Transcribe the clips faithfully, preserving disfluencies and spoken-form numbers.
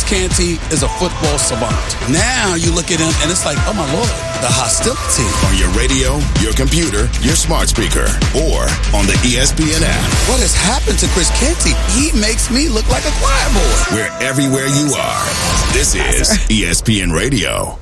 Canty is a football savant. Now you look at him and it's like, oh my Lord, the hostility. On your radio, your computer, your smart speaker, or on the E S P N app. What has happened to Chris Canty? He makes me look like a choir boy. We're everywhere you are. This is E S P N Radio.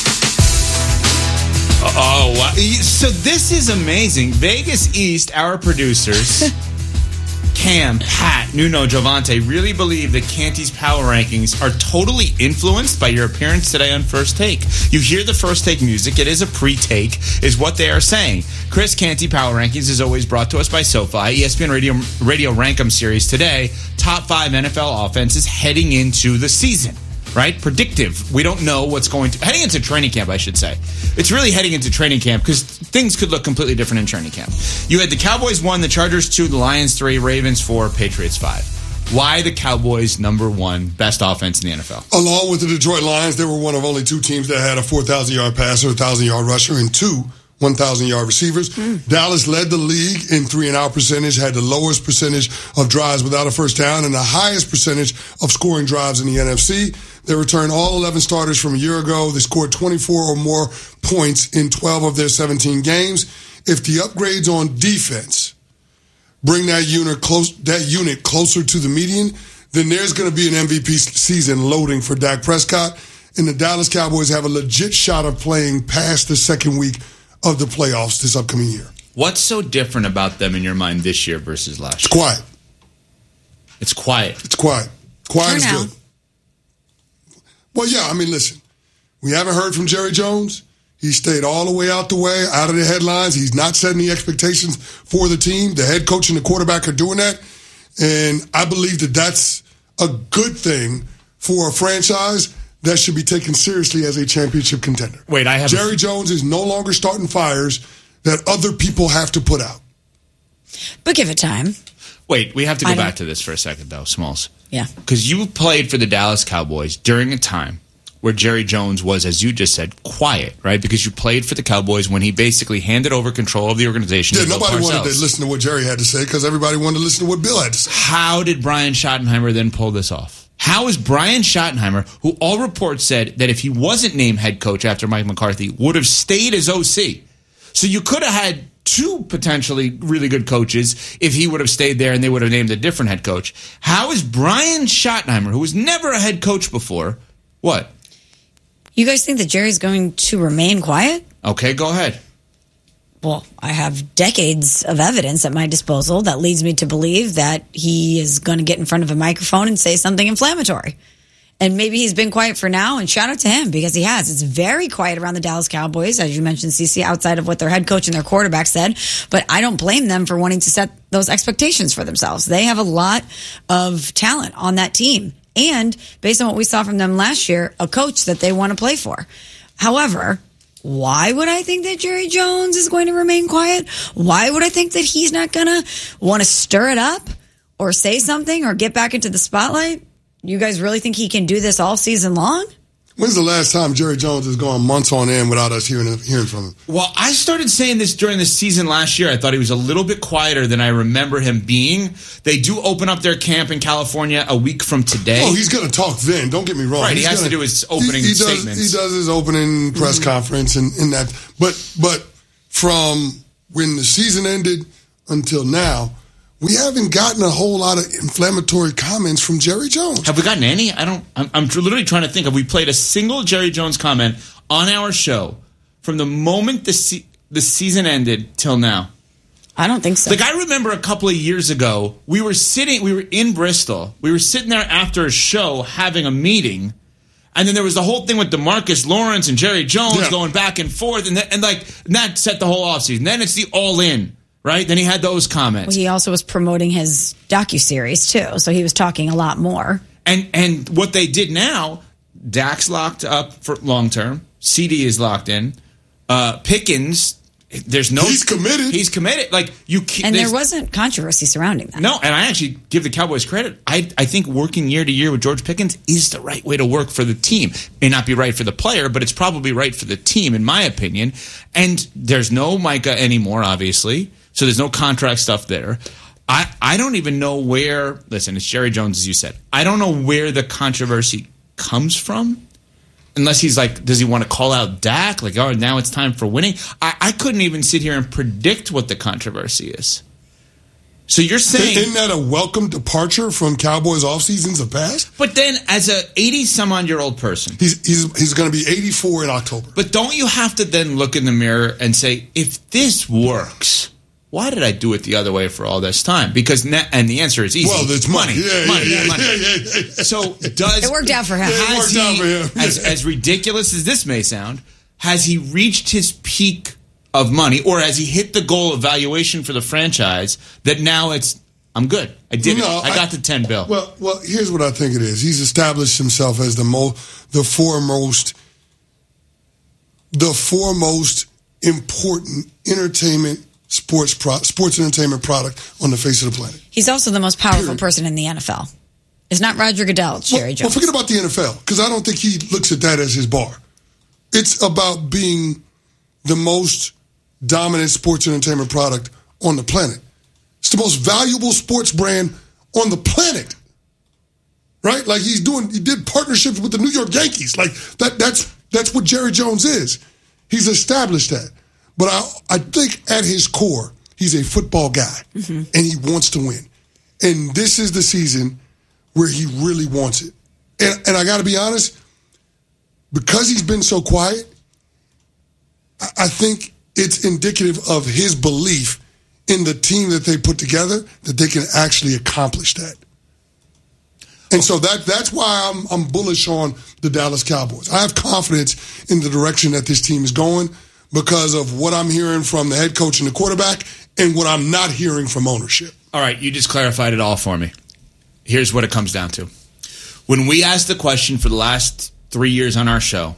Oh, wow. So this is amazing. Vegas East, our producers, Cam, Pat, Nuno, Giovante, really believe that Canty's power rankings are totally influenced by your appearance today on First Take. You hear the First Take music. It is a pre-take, is what they are saying. Chris Canty Power Rankings is always brought to us by SoFi. E S P N Radio, Radio Rankem Series today. Top five N F L offenses heading into the season. Right? Predictive. We don't know what's going to... Heading into training camp, I should say. It's really heading into training camp because things could look completely different in training camp. You had the Cowboys one, the Chargers two, the Lions three, Ravens four, Patriots five. Why the Cowboys number one best offense in the N F L? Along with the Detroit Lions, they were one of only two teams that had a four thousand yard passer, a one thousand yard rusher, and two one thousand yard receivers. Mm. Dallas led the league in three and out percentage, had the lowest percentage of drives without a first down, and the highest percentage of scoring drives in the N F C. They returned all eleven starters from a year ago. They scored twenty-four or more points in twelve of their seventeen games. If the upgrades on defense bring that unit close, that unit closer to the median, then there's going to be an M V P season loading for Dak Prescott, and the Dallas Cowboys have a legit shot of playing past the second week of the playoffs this upcoming year. What's so different about them in your mind this year versus last year? It's quiet. It's quiet. It's quiet. Quiet is now. good. Well, yeah, I mean, listen, we haven't heard from Jerry Jones. He stayed all the way out the way, out of the headlines. He's not setting the expectations for the team. The head coach and the quarterback are doing that. And I believe that that's a good thing for a franchise that should be taken seriously as a championship contender. Wait, I have Jerry Jones is no longer starting fires that other people have to put out. But give it time. Wait, we have to go I back don't- to this for a second, though, Smalls. Yeah. Because you played for the Dallas Cowboys during a time where Jerry Jones was, as you just said, quiet, right? Because you played for the Cowboys when he basically handed over control of the organization. Yeah, to Bill nobody wanted Parcells. to listen to what Jerry had to say because everybody wanted to listen to what Bill had to say. How did Brian Schottenheimer then pull this off? How is Brian Schottenheimer, who all reports said that if he wasn't named head coach after Mike McCarthy, would have stayed as O C? So you could have had two potentially really good coaches if he would have stayed there and they would have named a different head coach. How is Brian Schottenheimer, who was never a head coach before, what? You guys think that Jerry's going to remain quiet? Okay, go ahead. Well, I have decades of evidence at my disposal that leads me to believe that he is going to get in front of a microphone and say something inflammatory. And maybe he's been quiet for now, and shout out to him because he has. It's very quiet around the Dallas Cowboys, as you mentioned, Cece, outside of what their head coach and their quarterback said. But I don't blame them for wanting to set those expectations for themselves. They have a lot of talent on that team. And based on what we saw from them last year, a coach that they want to play for. However, why would I think that Jerry Jones is going to remain quiet? Why would I think that he's not going to want to stir it up or say something or get back into the spotlight? You guys really think he can do this all season long? When's the last time Jerry Jones has gone months on end without us hearing hearing from him? Well, I started saying this during the season last year. I thought he was a little bit quieter than I remember him being. They do open up their camp in California a week from today. Oh, he's going to talk then. Don't get me wrong. Right, he's he has gonna, to do his opening he, he statements. Does, he does his opening press mm-hmm. conference and, and that. But but from when the season ended until now, we haven't gotten a whole lot of inflammatory comments from Jerry Jones. Have we gotten any? I don't. I'm, I'm literally trying to think. Have we played a single Jerry Jones comment on our show from the moment the se- the season ended till now? I don't think so. Like, I remember a couple of years ago, we were sitting, we were in Bristol. We were sitting there after a show having a meeting. And then there was the whole thing with DeMarcus Lawrence and Jerry Jones yeah. going back and forth. And, that, and like, and that set the whole offseason. Then it's the all-in. Right? Then he had those comments. Well, he also was promoting his docuseries, too. So he was talking a lot more. And and what they did now, Dak's locked up for long term. C D is locked in. Uh, Pickens, there's no... He's committed. He's committed. Like, you And there wasn't controversy surrounding that. No, and I actually give the Cowboys credit. I, I think working year to year with George Pickens is the right way to work for the team. May not be right for the player, but it's probably right for the team, in my opinion. And there's no Micah anymore, obviously. So there's no contract stuff there. I, I don't even know where, listen, it's Jerry Jones, as you said. I don't know where the controversy comes from. Unless he's like, does he want to call out Dak? Like, oh, now it's time for winning. I, I couldn't even sit here and predict what the controversy is. So you're saying... Isn't that a welcome departure from Cowboys off seasons of past? But then as a eighty-some-odd-year-old person... He's he's he's going to be eighty-four in October. But don't you have to then look in the mirror and say, if this works, why did I do it the other way for all this time? Because ne- And the answer is easy. Well, it's money. Money. Yeah, money, yeah, yeah, money. yeah, yeah, yeah, yeah. So does... It worked out for him. Yeah, it Has worked he, out for him. as, as ridiculous as this may sound, has he reached his peak of money, or has he hit the goal of valuation for the franchise that now it's... I'm good. I did No, it. I got I, the ten bill. Well, well, here's what I think it is. He's established himself as the mo, the foremost, the foremost important entertainment sports pro, sports entertainment product on the face of the planet. He's also the most powerful Period. person in the N F L. It's not Roger Goodell, it's Jerry well, Jones. Well, forget about the N F L, because I don't think he looks at that as his bar. It's about being the most dominant sports entertainment product on the planet. It's the most valuable sports brand on the planet, right? Like he's doing, he did partnerships with the New York Yankees. Like that, that's that's what Jerry Jones is. He's established that. But I, I think at his core, he's a football guy, mm-hmm. and he wants to win. And this is the season where he really wants it. And, and I got to be honest, because he's been so quiet, I, I think it's indicative of his belief in the team that they put together, that they can actually accomplish that. And so that that's why I'm I'm bullish on the Dallas Cowboys. I have confidence in the direction that this team is going because of what I'm hearing from the head coach and the quarterback and what I'm not hearing from ownership. All right, you just clarified it all for me. Here's what it comes down to. When we asked the question for the last three years on our show,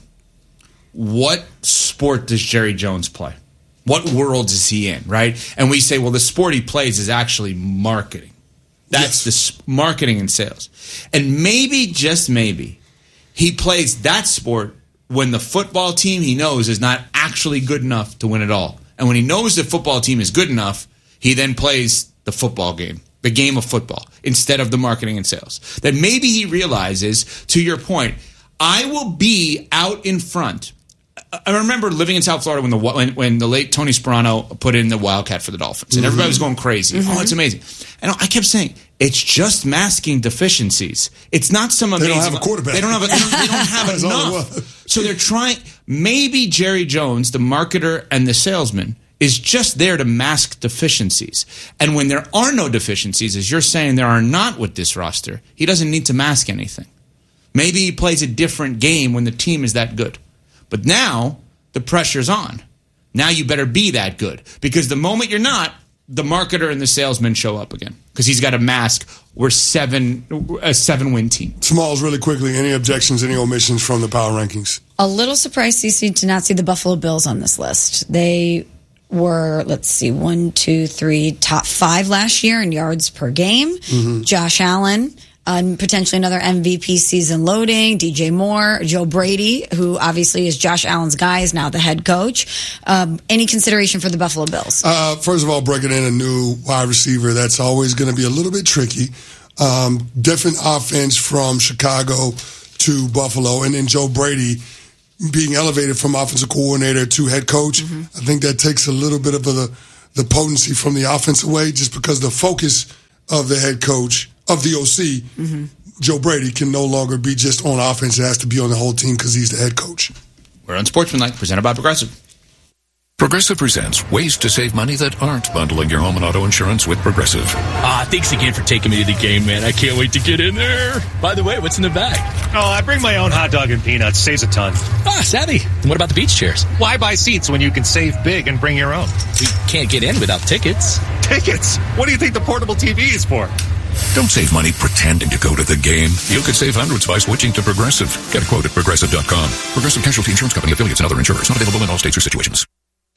what sport does Jerry Jones play? What world is he in, right? And we say, well, the sport he plays is actually marketing. That's yes. the sp- marketing and sales. And maybe, just maybe, he plays that sport when the football team he knows is not actually good enough to win it all. And when he knows the football team is good enough, he then plays the football game, the game of football, instead of the marketing and sales. That maybe he realizes, to your point, I will be out in front. I remember living in South Florida when the when, when the late Tony Sperano put in the Wildcat for the Dolphins, and everybody was going crazy. Mm-hmm. Oh, it's amazing! And I kept saying it's just masking deficiencies. It's not some amazing. They don't have a quarterback. They don't have. A, they don't, they don't have enough. So they're trying. Maybe Jerry Jones, the marketer and the salesman, is just there to mask deficiencies. And when there are no deficiencies, as you're saying, there are not with this roster. He doesn't need to mask anything. Maybe he plays a different game when the team is that good. But now, the pressure's on. Now you better be that good. Because the moment you're not, the marketer and the salesman show up again. Because he's got to mask, we're seven, a seven-win team. Smalls, really quickly, any objections, any omissions from the power rankings? A little surprised, Cece, to not see the Buffalo Bills on this list. They were, let's see, one, two, three, top five last year in yards per game. Mm-hmm. Josh Allen. Um, potentially another M V P season loading. D J Moore, Joe Brady, who obviously is Josh Allen's guy, is now the head coach. Um, any consideration for the Buffalo Bills? Uh, first of all, breaking in a new wide receiver, that's always going to be a little bit tricky. Um, different offense from Chicago to Buffalo, and then Joe Brady being elevated from offensive coordinator to head coach. Mm-hmm. I think that takes a little bit of the, the potency from the offense away, just because the focus of the head coach, of the O C, mm-hmm. Joe Brady, can no longer be just on offense. It has to be on the whole team because he's the head coach. We're on Sportsmanlike, presented by Progressive. Progressive presents ways to save money that aren't bundling your home and auto insurance with Progressive. Ah, thanks again for taking me to the game, man. I can't wait to get in there. By the way, what's in the bag? Oh, I bring my own hot dog and peanuts. Saves a ton. Ah, savvy. And what about the beach chairs? Why buy seats when you can save big and bring your own? We can't get in without tickets. Tickets? What do you think the portable T V is for? Don't save money pretending to go to the game. You could save hundreds by switching to Progressive. Get a quote at Progressive dot com. Progressive Casualty Insurance Company, affiliates, and other insurers. Not available in all states or situations.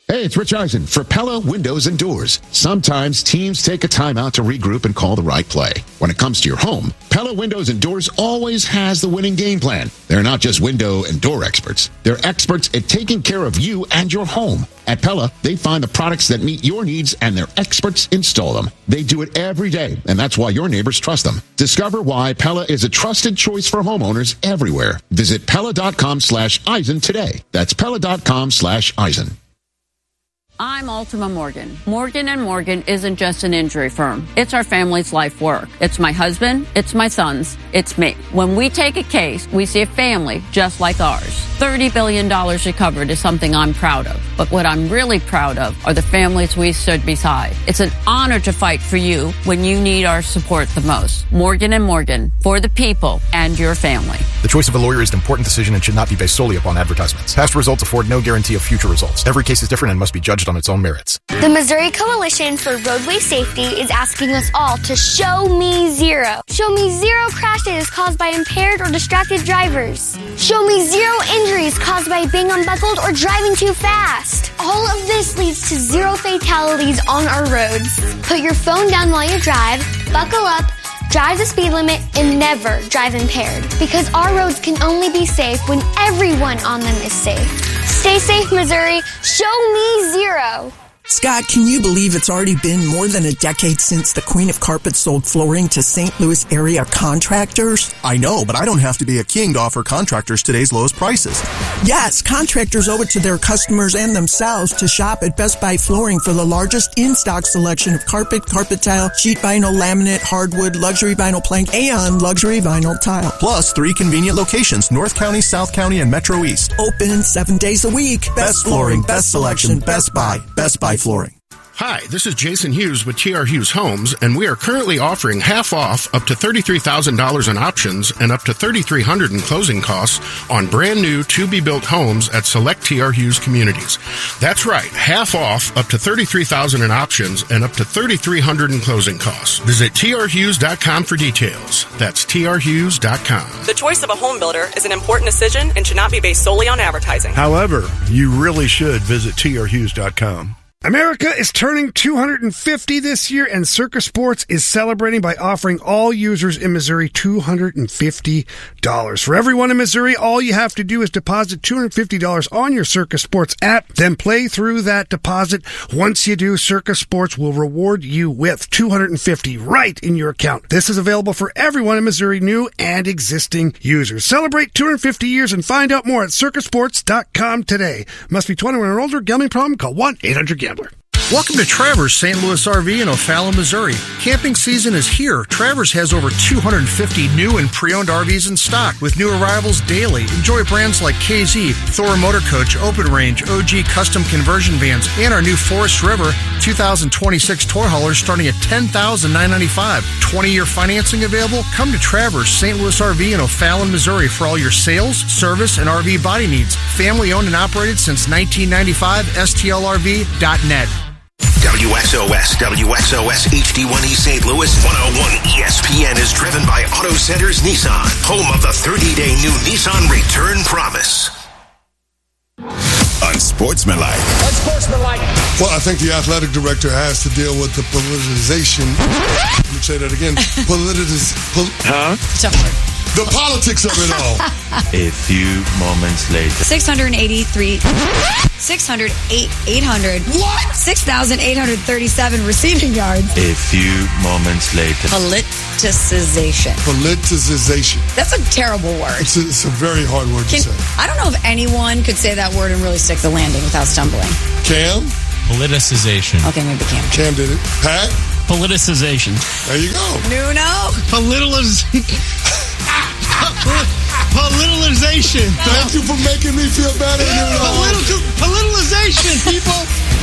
Hey, it's Rich Eisen for Pella Windows and Doors. Sometimes teams take a time out to regroup and call the right play. When it comes to your home, Pella Windows and Doors always has the winning game plan. They're not just window and door experts. They're experts at taking care of you and your home. At Pella, they find the products that meet your needs and their experts install them. They do it every day, and that's why your neighbors trust them. Discover why Pella is a trusted choice for homeowners everywhere. Visit Pella.com slash Eisen today. That's Pella.com slash Eisen. I'm Ultima Morgan. Morgan and Morgan isn't just an injury firm. It's our family's life work. It's my husband. It's my sons. It's me. When we take a case, we see a family just like ours. thirty billion dollars recovered is something I'm proud of. But what I'm really proud of are the families we stood beside. It's an honor to fight for you when you need our support the most. Morgan and Morgan, for the people and your family. The choice of a lawyer is an important decision and should not be based solely upon advertisements. Past results afford no guarantee of future results. Every case is different and must be judged on its own merits. The Missouri Coalition for Roadway Safety is asking us all to show me zero. Show me zero crashes caused by impaired or distracted drivers. Show me zero injuries caused by being unbuckled or driving too fast. All of this leads to zero fatalities on our roads. Put your phone down while you drive, buckle up, drive the speed limit, and never drive impaired. Because our roads can only be safe when everyone on them is safe. Stay safe, Missouri. Show me zero. Scott, can you believe it's already been more than a decade since the Queen of Carpet sold flooring to Saint Louis area contractors? I know, but I don't have to be a king to offer contractors today's lowest prices. Yes, contractors owe it to their customers and themselves to shop at Best Buy Flooring for the largest in-stock selection of carpet, carpet tile, sheet vinyl, laminate, hardwood, luxury vinyl plank, and luxury vinyl tile. Plus three convenient locations, North County, South County, and Metro East. Open seven days a week. Best, best flooring, best selection, Best Buy. Best Buy Flooring. Hi, this is Jason Hughes with T R Hughes Homes, and we are currently offering half off up to thirty-three thousand dollars in options and up to three thousand three hundred dollars in closing costs on brand new to-be-built homes at select T R Hughes communities. That's right, half off up to thirty-three thousand dollars in options and up to three thousand three hundred dollars in closing costs. Visit T R Hughes dot com for details. That's T R Hughes dot com. The choice of a home builder is an important decision and should not be based solely on advertising. However, you really should visit T R Hughes dot com. America is turning two hundred fifty this year, and Circa Sports is celebrating by offering all users in Missouri two hundred fifty dollars. For everyone in Missouri, all you have to do is deposit two hundred fifty dollars on your Circa Sports app, then play through that deposit. Once you do, Circa Sports will reward you with two hundred fifty dollars right in your account. This is available for everyone in Missouri, new and existing users. Celebrate two hundred fifty years and find out more at Circa Sports dot com today. Must be twenty-one or older. Gambling problem? Call one eight hundred gambler. Welcome to Travers Saint Louis R V in O'Fallon, Missouri. Camping season is here. Travers has over two hundred fifty new and pre-owned R Vs in stock with new arrivals daily. Enjoy brands like K Z, Thor Motor Coach, Open Range, O G Custom Conversion Vans, and our new Forest River two thousand twenty-six tour haulers starting at ten thousand nine hundred ninety-five dollars. twenty-year financing available? Come to Travers Saint Louis R V in O'Fallon, Missouri for all your sales, service, and R V body needs. Family owned and operated since nineteen ninety-five. S T L R V dot net. W X O S, W X O S H D one E Saint Louis, one oh one E S P N is driven by Auto Centers Nissan, home of the thirty-day new Nissan Return Promise. Unsportsmanlike. Unsportsmanlike. Well, I think the athletic director has to deal with the politicization. Let me say that again. Politicis. Pol- huh? The politics of it all. A few moments later. six hundred eighty-three. six hundred eight. eight hundred. What? six thousand eight hundred thirty-seven receiving yards. A few moments later. Politicization. Politicization. That's a terrible word. It's a, it's a very hard word Can, to say. I don't know if anyone could say that word and really stick the landing without stumbling. Cam? Politicization. Okay, maybe Cam. Cam did it. Pat? Politicization. There you go. Nuno? Politicization. Politicization. Thank you for making me feel better, Nuno. Political, politicization, people.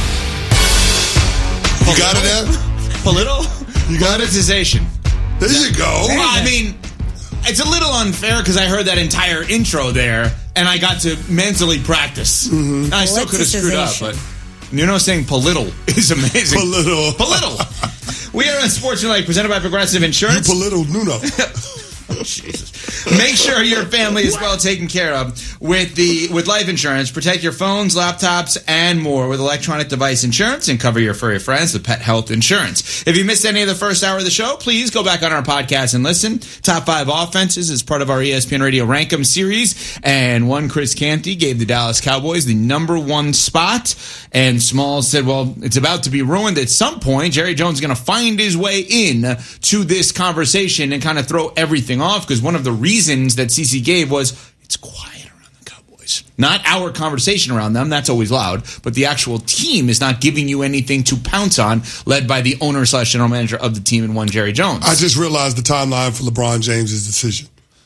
You got it, Ev? Polito? You got Politicization. There you go. Well, I mean, it's a little unfair because I heard that entire intro there, and I got to mentally practice. Mm-hmm. And I still could have screwed up, but Nuno saying polittle is amazing. Polittle. Polittle. We are on Sportsmanlike, presented by Progressive Insurance. You polittle Nuno. Jesus. Make sure your family is well taken care of with the with life insurance. Protect your phones, laptops, and more with electronic device insurance, and cover your furry friends with pet health insurance. If you missed any of the first hour of the show, please go back on our podcast and listen. Top five offenses is part of our E S P N Radio Rank 'em series, and one Chris Canty gave the Dallas Cowboys the number one spot, and Smalls said, well, it's about to be ruined at some point. Jerry Jones is going to find his way in to this conversation and kind of throw everything off, because one of the reasons that C C gave was it's quiet around the Cowboys. Not our conversation around them, that's always loud, but the actual team is not giving you anything to pounce on, led by the owner slash general manager of the team and one Jerry Jones. I just realized the timeline for LeBron James' decision.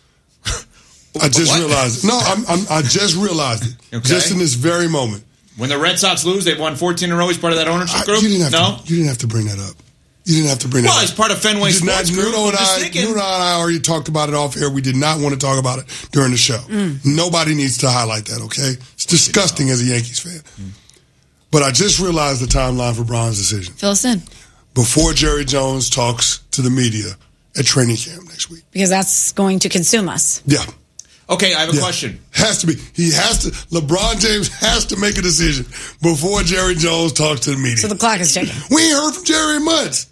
I just What? realized it. No, I'm, I'm, I just realized it. Okay. Just in this very moment. When the Red Sox lose, they've won fourteen in a row. He's part of that ownership I, group? you, didn't have no? to, you didn't have to bring that up. You didn't have to bring that Well, up. he's part of Fenway You did Sports not, Group. Nuno and, I'm just I, thinking. Nuno and I already talked about it off air. We did not want to talk about it during the show. Mm. Nobody needs to highlight that, okay? It's disgusting as a Yankees fan. Mm. But I just realized the timeline for Bron's decision. Fill us in. Before Jerry Jones talks to the media at training camp next week. Because that's going to consume us. Yeah. Okay, I have a Yeah. question. Has to be. He has to. LeBron James has to make a decision before Jerry Jones talks to the media. So the clock is ticking. We ain't heard from Jerry in months.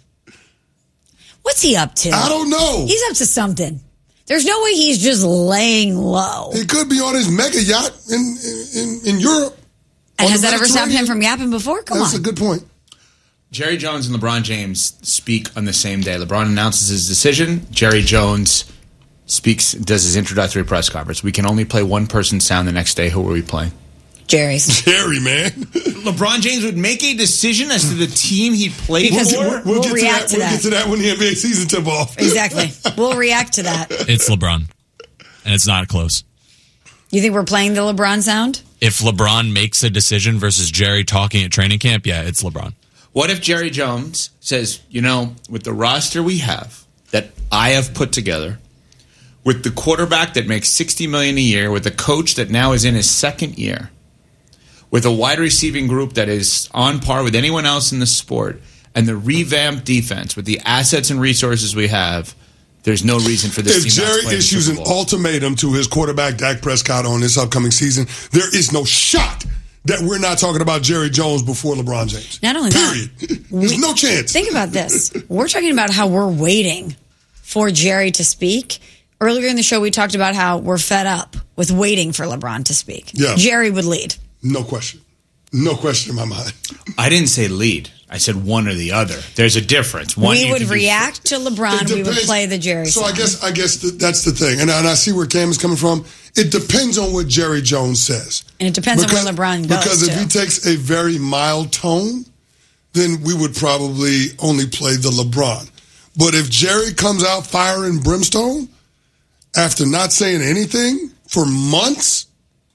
What's he up to? I don't know. He's up to something. There's no way he's just laying low. He could be on his mega yacht in in, in Europe. And On has the that ever stopped him Mediterranean. from yapping before? Come That's on. a good point. Jerry Jones and LeBron James speak on the same day. LeBron announces his decision. Jerry Jones speaks, does his introductory press conference. We can only play one person's sound the next day. Who are we playing? Jerry's. Jerry, man. LeBron James would make a decision as to the team he played Because for? we'll- we'll get react to to that. We'll that. get to that when the N B A season tip off. Exactly. We'll react to that. It's LeBron, and it's not close. You think we're playing the LeBron sound? If LeBron makes a decision versus Jerry talking at training camp, yeah, it's LeBron. What if Jerry Jones says, you know, with the roster we have that I have put together, with the quarterback that makes sixty million dollars a year, with a coach that now is in his second year, with a wide receiving group that is on par with anyone else in the sport, and the revamped defense with the assets and resources we have, there's no reason for this If team not to Jerry play in the issues Super an Bowl. ultimatum to his quarterback, Dak Prescott, on this upcoming season, there is no shot that we're not talking about Jerry Jones before LeBron James. Not only Period. that, There's no chance. Think about this. We're talking about how we're waiting for Jerry to speak. Earlier in the show, we talked about how we're fed up with waiting for LeBron to speak. Yeah. Jerry would lead. No question. No question in my mind. I didn't say lead. I said one or the other. There's a difference. One, we you would can do- react to LeBron. It We would depends. play the Jerry So sound. I guess I guess th- that's the thing, and I, and I see where Cam is coming from. It depends on what Jerry Jones says, And it depends on where LeBron goes, Because if too. he takes a very mild tone, then we would probably only play the LeBron. But if Jerry comes out fire and brimstone after not saying anything for months,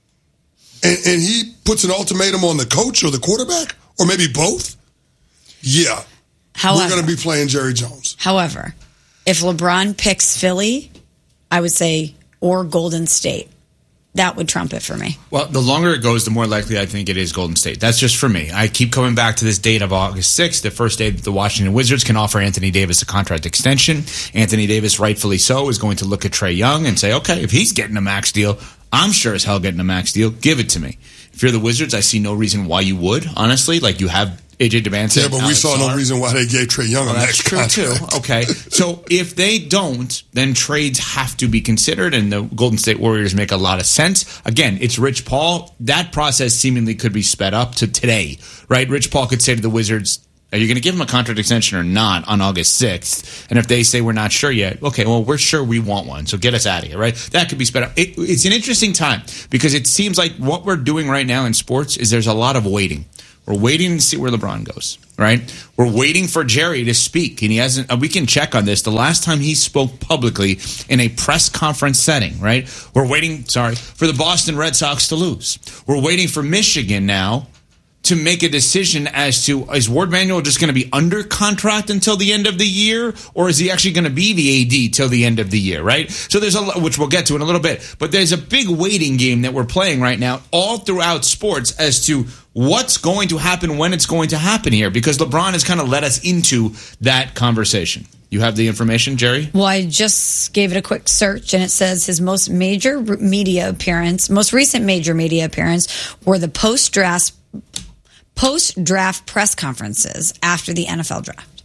and, and he puts an ultimatum on the coach or the quarterback, or maybe both, yeah, However- we're going to be playing Jerry Jones. However, if LeBron picks Philly, I would say, or Golden State, that would trump it for me. Well, the longer it goes, the more likely I think it is Golden State. That's just for me. I keep coming back to this date of August sixth, the first day that the Washington Wizards can offer Anthony Davis a contract extension. Anthony Davis, rightfully so, is going to look at Trae Young and say, okay, if he's getting a max deal, I'm sure as hell getting a max deal. Give it to me. If you're the Wizards, I see no reason why you would, honestly. Like, you have A J Demancey. Yeah, but we Alex saw no Sarr. reason why they gave Trae Young a Well, that's max true contract. too. Okay, so if they don't, then trades have to be considered, and the Golden State Warriors make a lot of sense. Again, it's Rich Paul. That process seemingly could be sped up to today, right? Rich Paul could say to the Wizards, are you going to give him a contract extension or not on August sixth? And if they say we're not sure yet, okay, well, we're sure we want one, so get us out of here, right? That could be sped up. It, it's an interesting time because it seems like what we're doing right now in sports is there's a lot of waiting. We're waiting to see where LeBron goes, right? We're waiting for Jerry to speak, and he hasn't. We can check on this. The last time he spoke publicly in a press conference setting, right? We're waiting, sorry, for the Boston Red Sox to lose. We're waiting for Michigan now to make a decision as to, is Ward Manuel just going to be under contract until the end of the year, or is he actually going to be the A D till the end of the year, right? So there's a lot, which we'll get to in a little bit, but there's a big waiting game that we're playing right now all throughout sports as to what's going to happen when it's going to happen here, because LeBron has kind of led us into that conversation. You have the information, Jerry? Well, I just gave it a quick search, and it says his most major media appearance, most recent major media appearance, were the post-draft post-draft press conferences after the N F L draft.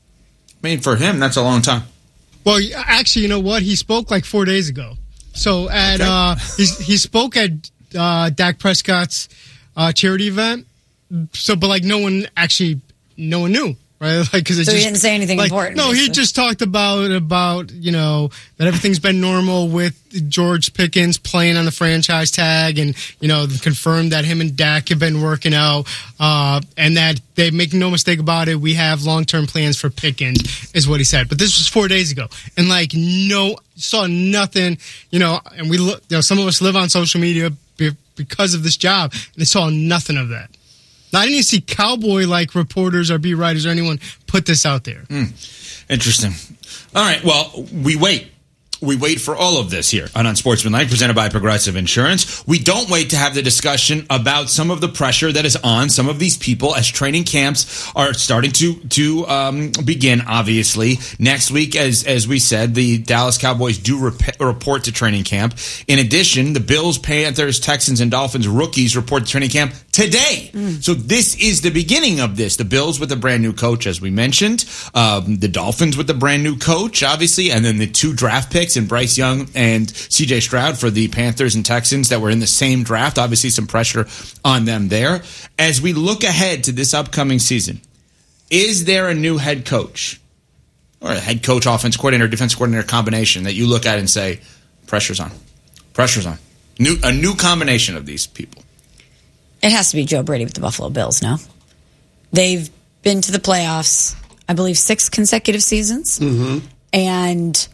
I mean, for him, that's a long time. Well, actually, you know what? He spoke like four days ago. So at okay. uh, he, he spoke at uh, Dak Prescott's uh, charity event. So, but like no one actually, no one knew. Right? Like, cause it so just, he didn't say anything like, important. No, basically. he just talked about, about, you know, that everything's been normal with George Pickens playing on the franchise tag, and, you know, confirmed that him and Dak have been working out, uh, and that they make no mistake about it, we have long-term plans for Pickens, is what he said. But this was four days ago. And, like, no, saw nothing, you know, and we, look, you know, some of us live on social media because of this job, and they saw nothing of that. Now, I didn't even see Cowboy-like reporters or beat writers or anyone put this out there. Mm. Interesting. All right, well, we wait. We wait for all of this here on Unsportsmanlike, presented by Progressive Insurance. We don't wait to have the discussion about some of the pressure that is on some of these people as training camps are starting to to um, begin, obviously. Next week, as as we said, the Dallas Cowboys do rep- report to training camp. In addition, the Bills, Panthers, Texans, and Dolphins rookies report to training camp today. Mm. So this is the beginning of this. The Bills with a brand new coach, as we mentioned. Um, the Dolphins with a brand new coach, obviously. And then the two draft picks and Bryce Young and C J Stroud for the Panthers and Texans that were in the same draft. Obviously, some pressure on them there. As we look ahead to this upcoming season, is there a new head coach or a head coach, offense coordinator, defense coordinator combination that you look at and say, pressure's on? Pressure's on. New, a new combination of these people. It has to be Joe Brady with the Buffalo Bills, no? They've been to the playoffs, I believe, six consecutive seasons. Mm-hmm. And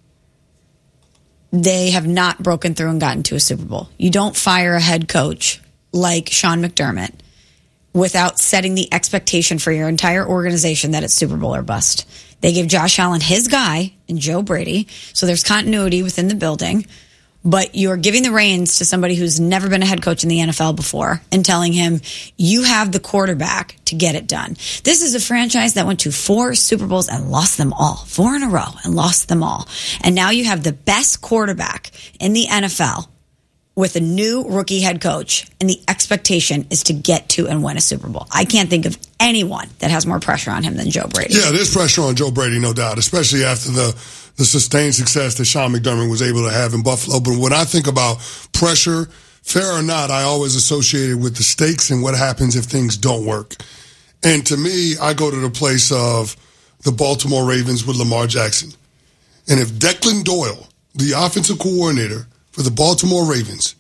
they have not broken through and gotten to a Super Bowl. You don't fire a head coach like Sean McDermott without setting the expectation for your entire organization that it's Super Bowl or bust. They gave Josh Allen his guy and Joe Brady, so there's continuity within the building. But you're giving the reins to somebody who's never been a head coach in the N F L before and telling him, you have the quarterback to get it done. This is a franchise that went to four Super Bowls and lost them all. Four in a row and lost them all. And now you have the best quarterback in the N F L with a new rookie head coach, and the expectation is to get to and win a Super Bowl. I can't think of anyone that has more pressure on him than Joe Brady. Yeah, there's pressure on Joe Brady, no doubt, especially after the the sustained success that Sean McDermott was able to have in Buffalo. But when I think about pressure, fair or not, I always associate it with the stakes and what happens if things don't work. And to me, I go to the place of the Baltimore Ravens with Lamar Jackson. And if Declan Doyle, the offensive coordinator for the Baltimore Ravens,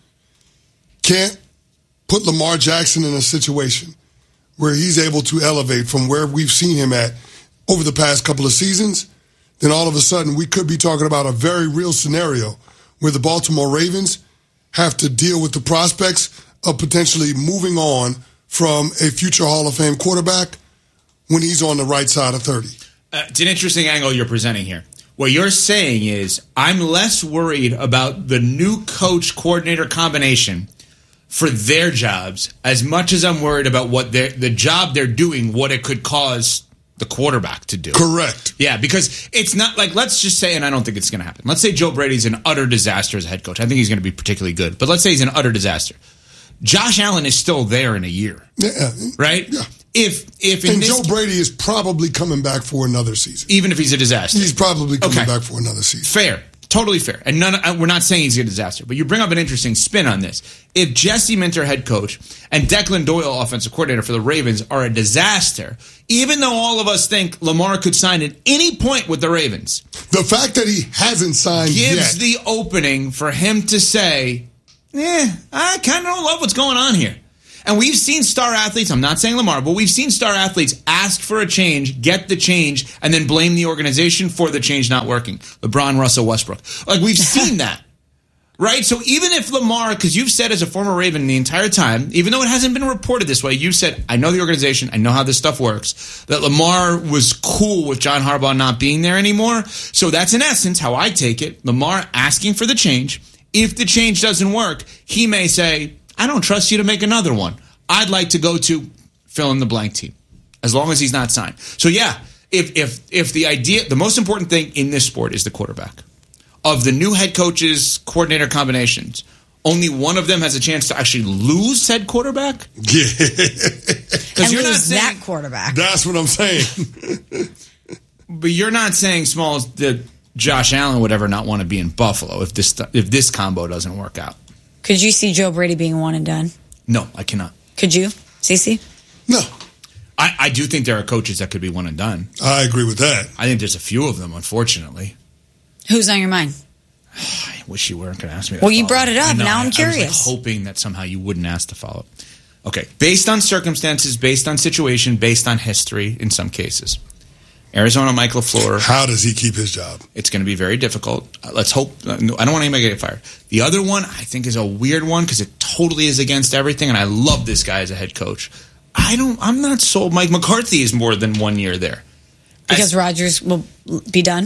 can't put Lamar Jackson in a situation where he's able to elevate from where we've seen him at over the past couple of seasons, then all of a sudden we could be talking about a very real scenario where the Baltimore Ravens have to deal with the prospects of potentially moving on from a future Hall of Fame quarterback when he's on the right side of thirty. Uh, it's an interesting angle you're presenting here. What you're saying is I'm less worried about the new coach coordinator combination for their jobs as much as I'm worried about what the job they're doing, what it could cause the quarterback to do. Correct. Yeah, because it's not like, let's just say, and I don't think it's going to happen. Let's say Joe Brady's an utter disaster as a head coach. I think he's going to be particularly good. But let's say he's an utter disaster. Josh Allen is still there in a year. Yeah. Right? Yeah. If if in and this, Joe Brady is probably coming back for another season. Even if he's a disaster. He's probably coming okay. back for another season. Fair. Totally fair. And none, we're not saying he's a disaster, but you bring up an interesting spin on this. If Jesse Minter, head coach, and Declan Doyle, offensive coordinator for the Ravens, are a disaster, even though all of us think Lamar could sign at any point with the Ravens, the fact that he hasn't signed gives yet. the opening for him to say, eh, I kind of don't love what's going on here. And we've seen star athletes, I'm not saying Lamar, but we've seen star athletes ask for a change, get the change, and then blame the organization for the change not working. LeBron, Russell, Westbrook. Like, we've seen that, Right? So even if Lamar, because you've said as a former Raven the entire time, even though it hasn't been reported this way, you've said, I know the organization, I know how this stuff works, that Lamar was cool with John Harbaugh not being there anymore. So that's in essence how I take it. Lamar asking for the change. If the change doesn't work, he may say, I don't trust you to make another one. I'd like to go to fill in the blank team, as long as he's not signed. So yeah, if if if the idea, the most important thing in this sport is the quarterback. Of the new head coaches, coordinator combinations, only one of them has a chance to actually lose said quarterback. Yeah, because you're not saying that quarterback. That's what I'm saying. But you're not saying, Smalls, that Josh Allen would ever not want to be in Buffalo if this if this combo doesn't work out. Could you see Joe Brady being one and done? No, I cannot. Could you, Cece? No. I, I do think there are coaches that could be one and done. I agree with that. I think there's a few of them, unfortunately. Who's on your mind? I wish you weren't going to ask me that. Well, you brought it up. Know, now I'm I, curious. I was like hoping that somehow you wouldn't ask to follow. Okay. Based on circumstances, based on situation, based on history in some cases. Arizona, Mike LaFleur. How does he keep his job? It's going to be very difficult. Uh, let's hope. Uh, no, I don't want anybody to get fired. The other one I think is a weird one because it totally is against everything, and I love this guy as a head coach. I don't. I'm not sold. Mike McCarthy is more than one year there because Rodgers will be done.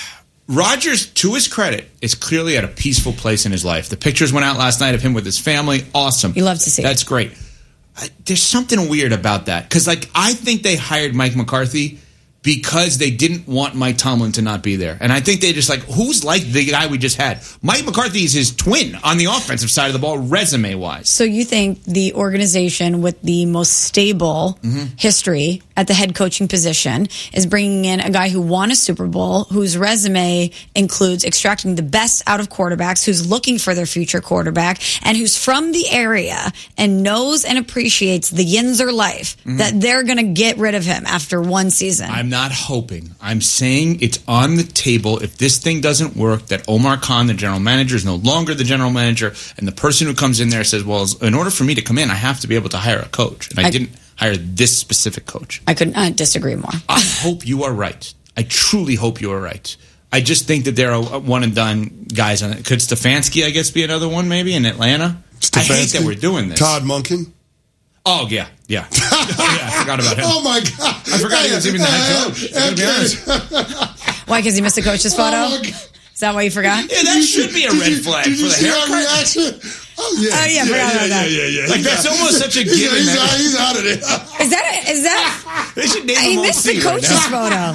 Rodgers, to his credit, is clearly at a peaceful place in his life. The pictures went out last night of him with his family. Awesome. You love to see. That's it. great. I, there's something weird about that because, like, I think they hired Mike McCarthy because they didn't want Mike Tomlin to not be there. And I think they just like, who's like the guy we just had? Mike McCarthy is his twin on the offensive side of the ball, resume-wise. So you think the organization with the most stable mm-hmm. history at the head coaching position is bringing in a guy who won a Super Bowl, whose resume includes extracting the best out of quarterbacks, who's looking for their future quarterback, and who's from the area and knows and appreciates the Yinzer life, mm-hmm. that they're going to get rid of him after one season? I'm not hoping. I'm saying it's on the table. If this thing doesn't work, that Omar Khan, the general manager, is no longer the general manager, and the person who comes in there says, well, in order for me to come in, I have to be able to hire a coach. And I, I didn't hire this specific coach. I could not disagree more. I hope you are right. I truly hope you are right. I just think that there are one-and-done guys on it. Could Stefanski, I guess, be another one maybe in Atlanta? Stefanski? I hate that we're doing this. Todd Monken? Oh, yeah, yeah. yeah. I forgot about him. Oh, my God. I forgot he was even the head coach. Uh, be honest. Why, because he missed the coach's photo? Oh, is that why you forgot? Yeah, that should be a red flag did you, did for you the haircut. Reaction? Oh, yeah. Oh, yeah, yeah, forgot yeah, about yeah, that. Yeah, yeah, yeah. Like, that's almost such a given. Yeah, he's, that, out, he's out of there. Is that, is that, they should name he him missed the coach's right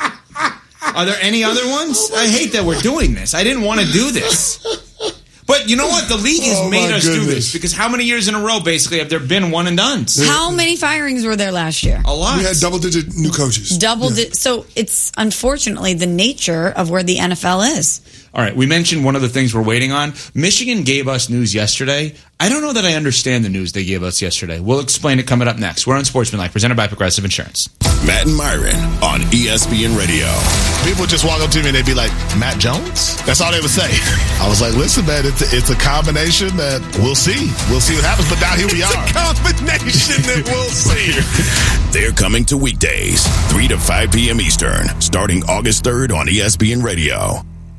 photo. Are there any other ones? I hate that we're doing this. I didn't want to do this. But you know what? The league has oh made us goodness. do this because how many years in a row, basically, have there been one and dones? How many firings were there last year? A lot. We had double-digit new coaches. Double. Yeah. Di- so it's unfortunately the nature of where the N F L is. All right, we mentioned one of the things we're waiting on. Michigan gave us news yesterday. I don't know that I understand the news they gave us yesterday. We'll explain it coming up next. We're on Sportsmanlike, presented by Progressive Insurance. Matt and Myron on E S P N Radio. People just walk up to me and they'd be like, Matt Jones? That's all they would say. I was like, listen, man, it's a, it's a combination that we'll see. We'll see what happens, but now here we it's are. It's a combination that we'll see. They're coming to weekdays, three to five p.m. Eastern, starting August third on E S P N Radio.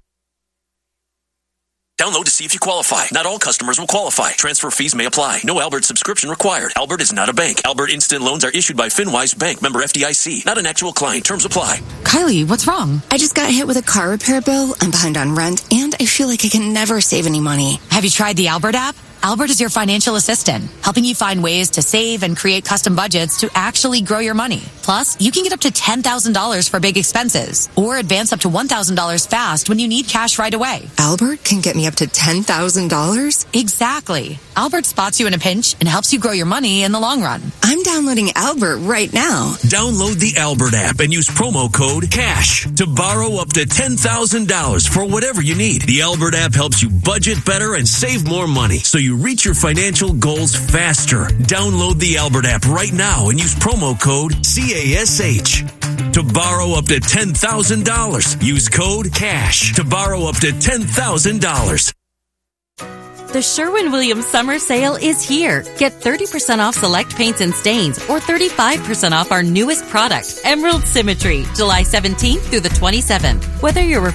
Download to see if you qualify. Not all customers will qualify. Transfer fees may apply. No Albert subscription required. Albert is not a bank. Albert Instant Loans are issued by FinWise Bank, member F D I C. Not an actual client. Terms apply. Kylie, what's wrong? I just got hit with a car repair bill. I'm behind on rent, and I feel like I can never save any money. Have you tried the Albert app? Albert is your financial assistant, helping you find ways to save and create custom budgets to actually grow your money. Plus, you can get up to ten thousand dollars for big expenses or advance up to one thousand dollars fast when you need cash right away. Albert can get me up to ten thousand dollars? Exactly. Albert spots you in a pinch and helps you grow your money in the long run. I'm downloading Albert right now. Download the Albert app and use promo code CASH to borrow up to ten thousand dollars for whatever you need. The Albert app helps you budget better and save more money so you reach your financial goals faster. Download the Albert app right now and use promo code C A S H to borrow up to ten thousand dollars. Use code CASH to borrow up to ten thousand dollars. The Sherwin-Williams Summer Sale is here. Get thirty percent off select paints and stains or thirty-five percent off our newest product, Emerald Symmetry, July seventeenth through the twenty-seventh. Whether you're